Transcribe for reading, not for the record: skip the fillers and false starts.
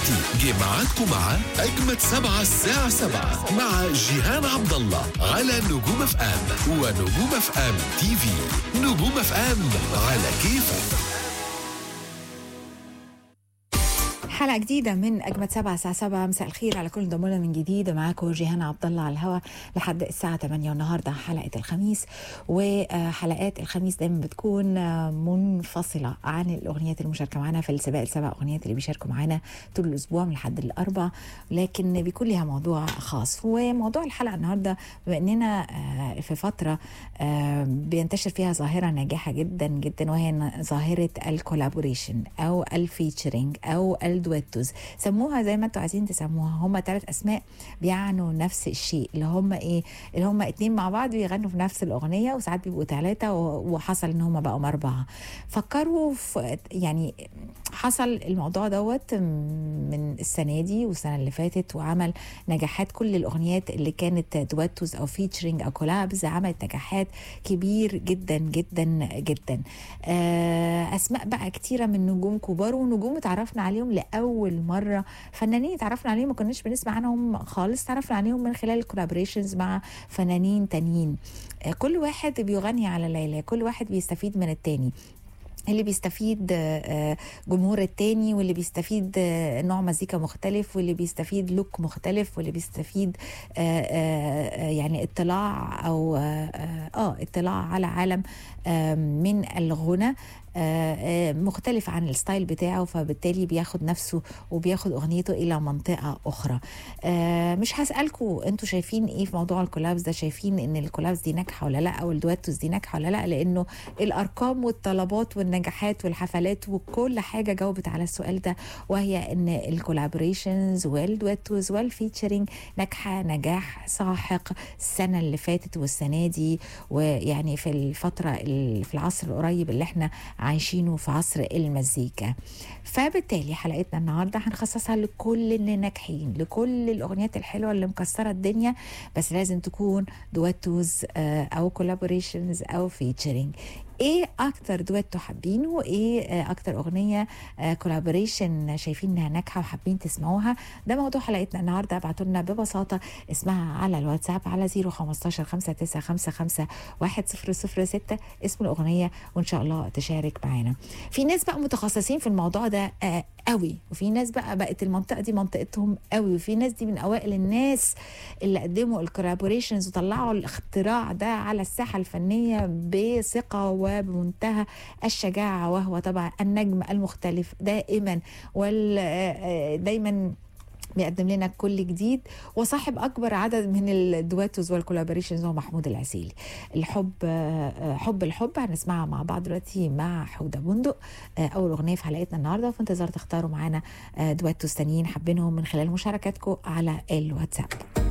دلوقتي جه ميعادكم مع أجمد 7 الساعة 7 مع جيهان عبد الله على نجوم اف ام ونجوم اف ام تي في. نجوم اف ام على كيفك. حلقة جديدة من أجمد 7 الساعة 7. مساء الخير على كل ضمونا من جديد. معاكم جيهان عبد الله على الهوا لحد الساعة 8. والنهاردة حلقة الخميس، وحلقات الخميس دايما بتكون منفصلة عن الأغنيات المشاركة معنا في السباق. السبع أغنيات اللي بيشاركوا معنا طول الأسبوع من لحد الأربع، لكن بيكون لها موضوع خاص. وموضوع الحلقة النهاردة بما أننا في فترة بينتشر فيها ظاهرة ناجحة جدا جدا، وهي ظاهرة الكولابوريشن أو الفيتشرينج أو الدويتوز. سموها زي ما انتوا عايزين تسموها، هم 3 أسماء بيعنوا نفس الشيء، اللي هم ايه؟ اللي هم 2 مع بعض بيغنوا في نفس الأغنية، وساعات بيبقوا 3 وحصل ان هم بقوا 4. فكروا في يعني حصل الموضوع دوت من السنة دي والسنة اللي فاتت، وعمل نجاحات. كل الأغنيات اللي كانت دويتوز أو فيتشرينج أو كولابز عملت نجاحات كبير جدا جدا جدا. أسماء بقى كتيرة من نجوم كبار ونجوم اتعرفنا عليهم لأول مرة. فنانين اتعرفنا عليهم ما كناش بنسمع عنهم خالص، تعرفنا عليهم من خلال الكولابريشنز مع فنانين تانيين. كل واحد بيغني على ليلى، كل واحد بيستفيد من التاني. اللي بيستفيد جمهور التاني، واللي بيستفيد نوع مزيكا مختلف، واللي بيستفيد لوك مختلف، واللي بيستفيد يعني اطلاع او اطلاع على عالم من الغنى مختلف عن الستايل بتاعه، فبالتالي بياخد نفسه وبياخد اغنيته الى منطقة اخرى. مش هسألكم انتوا شايفين ايه في موضوع الكولابس ده، شايفين ان الكولابس دي ناجحة ولا لا، او الدويتوز دي ناجحة ولا لا؟ لانه الارقام والطلبات والنجاحات والحفلات وكل حاجة جاوبت على السؤال ده، وهي ان الكولابريشنز والدويتوز والفيتشرينج ناجحة نجاح ساحق السنة اللي فاتت والسنة دي، ويعني في الفترة في العصر القريب اللي احنا عايشينه في عصر المزيكا. فبالتالي حلقتنا النهارده هنخصصها لكل اللي ناجحين، لكل الاغنيات الحلوه اللي مكسره الدنيا، بس لازم تكون دويتوز او كولابوريشنز او فيتشرينج. ايه اكتر دويتو حابينه، وايه اكتر اغنيه كولابوريشن شايفين انها ناجحه وحابين تسمعوها؟ ده موضوع حلقتنا النهارده. ابعتوا لنا ببساطه اسمها على الواتساب على 015 5955 1006 اسم الاغنيه، وان شاء الله تشارك معانا. في ناس بقى متخصصين في الموضوع ده قوي، وفي ناس بقت المنطقه دي منطقتهم قوي، وفي ناس دي من اوائل الناس اللي قدموا الكولابوريشنز وطلعوا الاختراع ده على الساحه الفنيه بثقه وبمنتهى الشجاعه، وهو طبعا النجم المختلف دائما دايما بيقدم لنا كل جديد، وصاحب اكبر عدد من الدويتوز والكولابوريشنز هو محمود العسيلي. الحب هنسمعها مع بعض دلوقتي مع حودة بندق، اول اغنيه في حلقتنا النهارده. في انتظار تختاروا معانا دويتوز تانيين حابينهم من خلال مشاركاتكم على الواتساب.